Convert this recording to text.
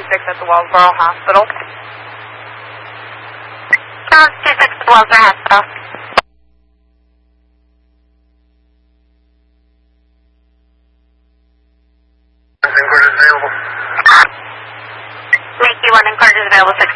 26 at the Wellsboro Hospital. Challenge 26 at the Wellsboro Hospital. Available. Make you one, Encourage is available.